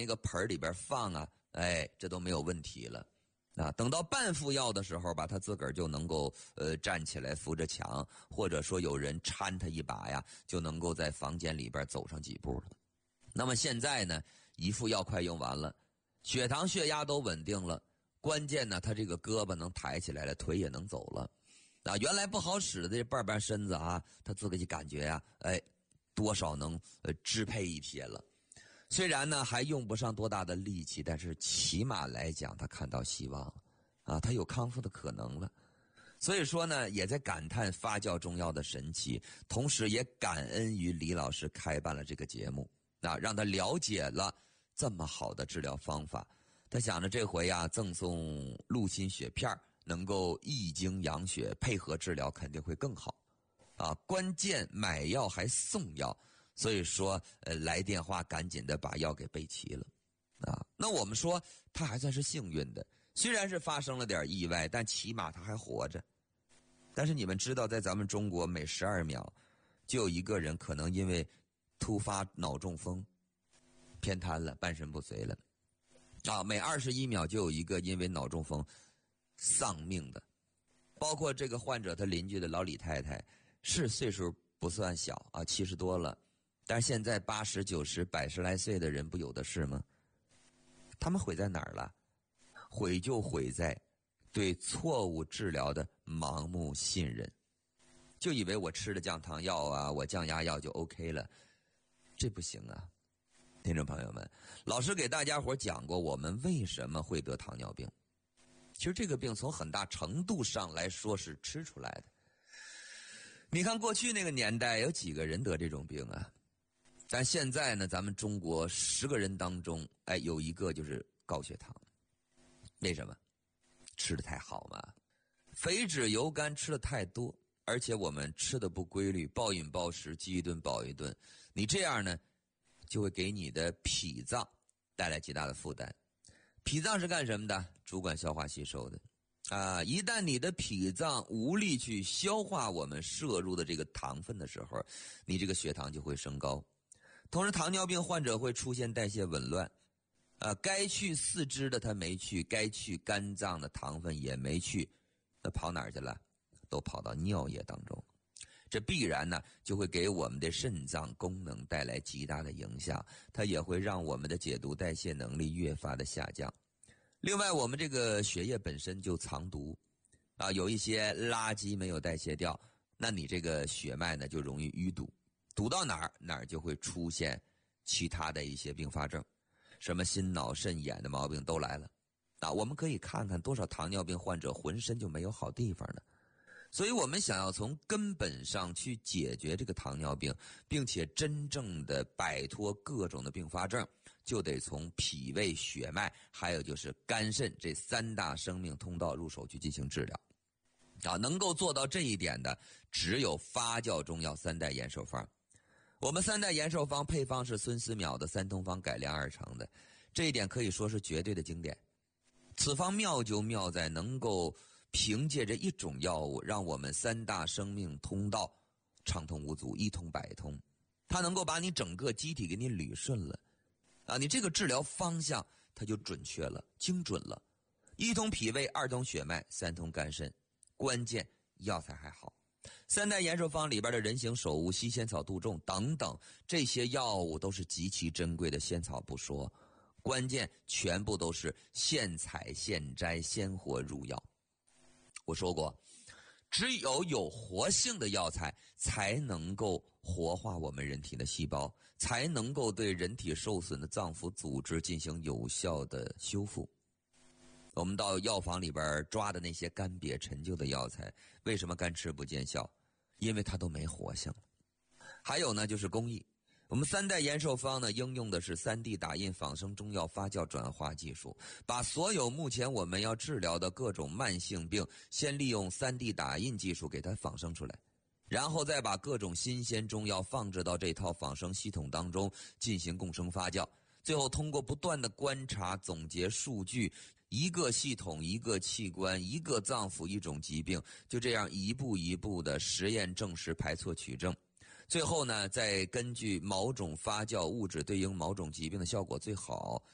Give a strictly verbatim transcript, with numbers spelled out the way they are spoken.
那个盆里边放啊，哎，这都没有问题了。啊，等到半服药的时候吧，他自个儿就能够呃站起来扶着墙，或者说有人搀他一把呀，就能够在房间里边走上几步了。那么现在呢，一副药快用完了，血糖血压都稳定了，关键呢他这个胳膊能抬起来了，腿也能走了。啊，原来不好使的这半半身子啊，他自个就感觉呀、啊，哎，多少能呃支配一些了。虽然呢还用不上多大的力气，但是起码来讲他看到希望了啊，他有康复的可能了。所以说呢也在感叹发酵中药的神奇，同时也感恩于李老师开办了这个节目啊，让他了解了这么好的治疗方法。他想着这回啊赠送鹿心血片，能够益精养血，配合治疗肯定会更好啊。关键买药还送药，所以说，呃，来电话赶紧的把药给备齐了，啊，那我们说他还算是幸运的，虽然是发生了点意外，但起码他还活着。但是你们知道，在咱们中国每十二秒就有一个人可能因为突发脑中风偏瘫了，半身不遂了，啊，每二十一秒就有一个因为脑中风丧命的，包括这个患者他邻居的老李太太，是岁数不算小啊，七十多了。但是现在八十九十百十来岁的人不有的是吗？他们毁在哪儿了？毁就毁在对错误治疗的盲目信任，就以为我吃了降糖药啊，我降压药就 OK 了，这不行啊！听众朋友们，老师给大家伙讲过我们为什么会得糖尿病。其实这个病从很大程度上来说是吃出来的。你看过去那个年代有几个人得这种病啊？但现在呢，咱们中国十个人当中，哎，有一个就是高血糖。为什么？吃的太好嘛，肥脂油甘吃的太多，而且我们吃的不规律，暴饮暴食，饥一顿饱一顿，你这样呢，就会给你的脾脏带来极大的负担。脾脏是干什么的？主管消化吸收的。啊，一旦你的脾脏无力去消化我们摄入的这个糖分的时候，你这个血糖就会升高。同时糖尿病患者会出现代谢紊乱，啊，该去四肢的它没去，该去肝脏的糖分也没去，那跑哪儿去了？都跑到尿液当中。这必然呢就会给我们的肾脏功能带来极大的影响，它也会让我们的解毒代谢能力越发的下降。另外我们这个血液本身就藏毒啊，有一些垃圾没有代谢掉，那你这个血脉呢就容易淤堵，堵到哪儿哪儿就会出现其他的一些并发症，什么心脑肾眼的毛病都来了啊。我们可以看看多少糖尿病患者浑身就没有好地方呢。所以我们想要从根本上去解决这个糖尿病，并且真正的摆脱各种的并发症，就得从脾胃血脉还有就是肝肾这三大生命通道入手去进行治疗啊。能够做到这一点的只有发酵中药三代延寿方。我们三代延寿方配方是孙思邈的三通方改良而成的，这一点可以说是绝对的经典。此方妙就妙在能够凭借着一种药物让我们三大生命通道畅通无阻，一通百通，它能够把你整个机体给你捋顺了啊，你这个治疗方向它就准确了，精准了。一通脾胃，二通血脉，三通肝肾，关键药材还好。三代延寿方里边的人形首乌、西仙草、杜仲等等，这些药物都是极其珍贵的仙草不说，关键全部都是现采现摘鲜活入药。我说过，只有有活性的药材才能够活化我们人体的细胞，才能够对人体受损的脏腑组织进行有效的修复。我们到药房里边抓的那些干瘪陈旧的药材，为什么干吃不见效？因为它都没活性。还有呢就是工艺，我们三代延寿方呢应用的是 三 D 打印仿生中药发酵转化技术，把所有目前我们要治疗的各种慢性病先利用 三 D 打印技术给它仿生出来，然后再把各种新鲜中药放置到这套仿生系统当中进行共生发酵，最后通过不断的观察总结数据，一个系统一个器官一个脏腑一种疾病，就这样一步一步的实验证实排错取证，最后呢再根据某种发酵物质对应某种疾病的效果最好，